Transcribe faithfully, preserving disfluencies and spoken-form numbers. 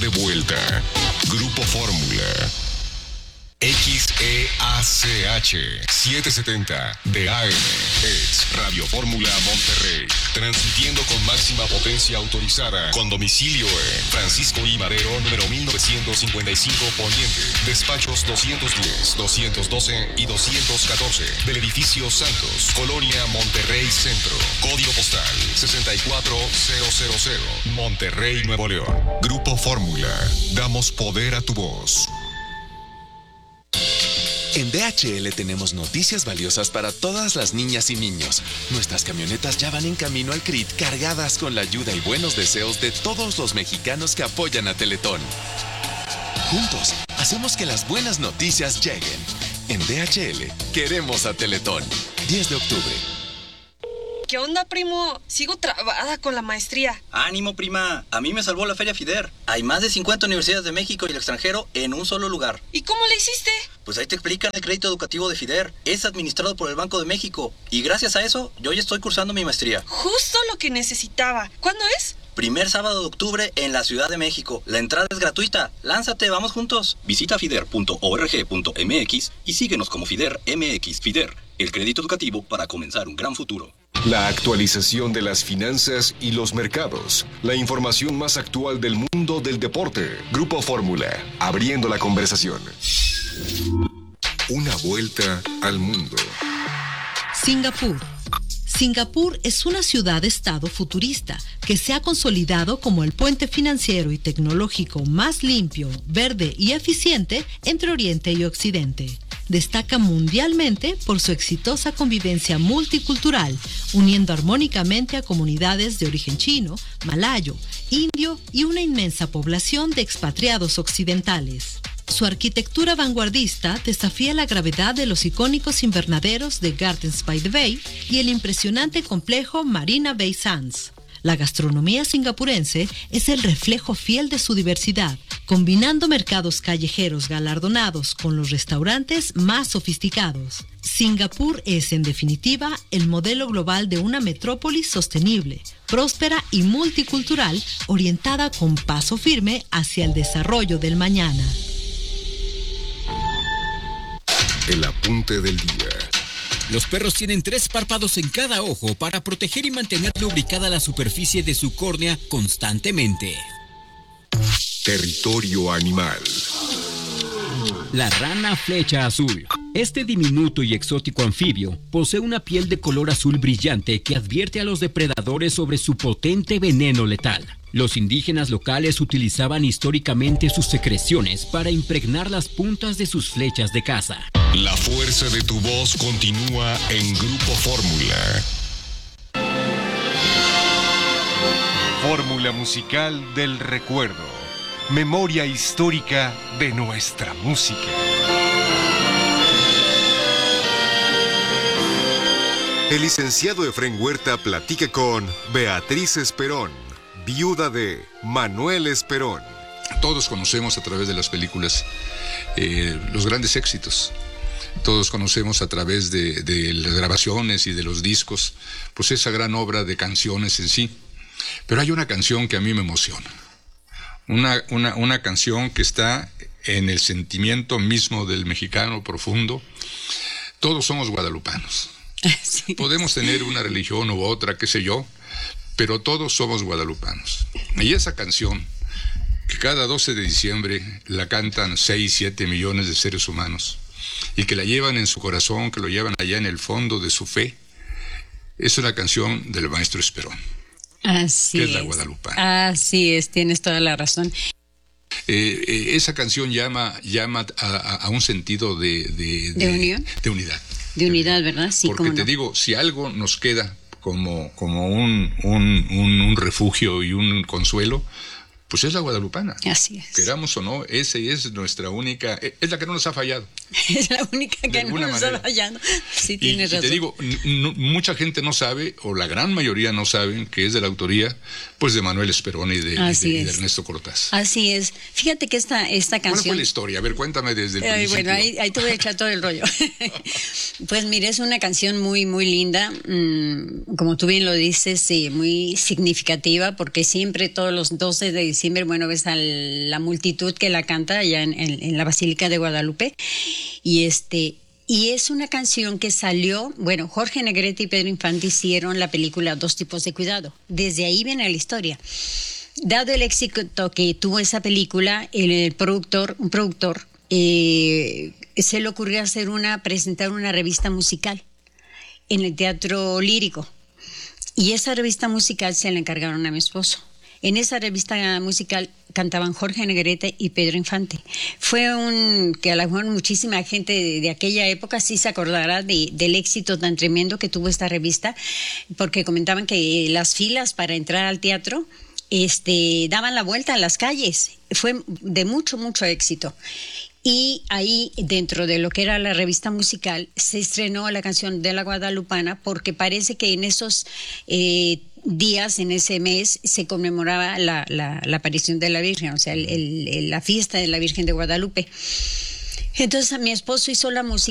vuelta. Grupo Fórmula. X E A C H setecientos setenta de A M es Radio Fórmula Monterrey, transmitiendo con máxima potencia autorizada, con domicilio en Francisco I. Madero, número mil novecientos cincuenta y cinco Poniente, despachos doscientos diez, doscientos doce y doscientos catorce, del edificio Santos, Colonia Monterrey Centro, código postal sesenta y cuatro mil, Monterrey, Nuevo León. Grupo Fórmula, damos poder a tu voz. En D H L tenemos noticias valiosas para todas las niñas y niños. Nuestras camionetas ya van en camino al C R I T cargadas con la ayuda y buenos deseos de todos los mexicanos que apoyan a Teletón. Juntos, hacemos que las buenas noticias lleguen. En D H L, queremos a Teletón. diez de octubre. ¿Qué onda, primo? Sigo trabada con la maestría. ¡Ánimo, prima! A mí me salvó la Feria FIDER. Hay más de cincuenta universidades de México y el extranjero en un solo lugar. ¿Y cómo le hiciste? Pues ahí te explican el crédito educativo de FIDER. Es administrado por el Banco de México. Y gracias a eso, yo ya estoy cursando mi maestría. Justo lo que necesitaba. ¿Cuándo es? Primer sábado de octubre en la Ciudad de México. La entrada es gratuita. Lánzate, vamos juntos. Visita fider punto org punto m x y síguenos como FIDER M X. FIDER, el crédito educativo para comenzar un gran futuro. La actualización de las finanzas y los mercados. La información más actual del mundo del deporte. Grupo Fórmula, abriendo la conversación. Una vuelta al mundo. Singapur. Singapur es una ciudad-estado futurista que se ha consolidado como el puente financiero y tecnológico más limpio, verde y eficiente entre Oriente y Occidente. Destaca mundialmente por su exitosa convivencia multicultural, uniendo armónicamente a comunidades de origen chino, malayo, indio y una inmensa población de expatriados occidentales. Su arquitectura vanguardista desafía la gravedad de los icónicos invernaderos de Gardens by the Bay y el impresionante complejo Marina Bay Sands. La gastronomía singapurense es el reflejo fiel de su diversidad, combinando mercados callejeros galardonados con los restaurantes más sofisticados. Singapur es, en definitiva, el modelo global de una metrópolis sostenible, próspera y multicultural, orientada con paso firme hacia el desarrollo del mañana. El apunte del día. Los perros tienen tres párpados en cada ojo para proteger y mantener lubricada la superficie de su córnea constantemente. Territorio animal. La rana flecha azul. Este diminuto y exótico anfibio posee una piel de color azul brillante que advierte a los depredadores sobre su potente veneno letal. Los indígenas locales utilizaban históricamente sus secreciones para impregnar las puntas de sus flechas de caza. La fuerza de tu voz continúa en Grupo Fórmula. Fórmula musical del recuerdo. Memoria histórica de nuestra música. El licenciado Efrén Huerta platica con Beatriz Esperón, viuda de Manuel Esperón. Todos conocemos a través de las películas eh, los grandes éxitos. Todos conocemos a través de, de las grabaciones y de los discos, pues esa gran obra de canciones en sí. Pero hay una canción que a mí me emociona. Una, una, una canción que está en el sentimiento mismo del mexicano profundo. Todos somos guadalupanos. Sí. Podemos tener una religión u otra, qué sé yo, pero todos somos guadalupanos. Y esa canción, que cada doce de diciembre la cantan seis, siete millones de seres humanos, y que la llevan en su corazón, que lo llevan allá en el fondo de su fe, es una canción del maestro Esperón. Así que es. es la guadalupana. Así es, tienes toda la razón. Eh, eh, esa canción llama, llama a, a, a un sentido de... ¿De, de, ¿De unión? De unidad. De unidad, ¿verdad? Sí, porque te no. digo, si algo nos queda como, como un, un, un, un refugio y un consuelo, pues es la guadalupana. Así es. Queramos o no, esa es nuestra única, es la que no nos ha fallado. Es la única que no lo está fallando. Sí, tienes y, razón. Y te digo, no, mucha gente no sabe, o la gran mayoría no saben, que es de la autoría pues de Manuel Esperón y de, y de, y de Ernesto Cortaz. Así es. Fíjate que esta, esta canción... ¿Cuál fue la historia? A ver, cuéntame desde el eh, principio. Bueno, ahí, ahí te voy a echar todo el rollo. Pues mire, es una canción muy, muy linda, mmm, como tú bien lo dices, sí, muy significativa, porque siempre todos los doce de diciembre, bueno, ves a la multitud que la canta allá en, en, en la Basílica de Guadalupe, y este... Y es una canción que salió, bueno, Jorge Negrete y Pedro Infante hicieron la película Dos tipos de cuidado. Desde ahí viene la historia. Dado el éxito que tuvo esa película, el productor, un productor, eh, se le ocurrió hacer una, presentar una revista musical en el Teatro Lírico. Y esa revista musical se la encargaron a mi esposo. En esa revista musical cantaban Jorge Negrete y Pedro Infante. Fue un que a lo mejor muchísima gente de, de aquella época sí se acordará de, del éxito tan tremendo que tuvo esta revista, porque comentaban que las filas para entrar al teatro este, daban la vuelta a las calles. Fue de mucho, mucho éxito. Y ahí, dentro de lo que era la revista musical, se estrenó la canción de la Guadalupana, porque parece que en esos eh, días, en ese mes, se conmemoraba la, la, la aparición de la Virgen, o sea, el, el, la fiesta de la Virgen de Guadalupe. Entonces, mi esposo hizo la música.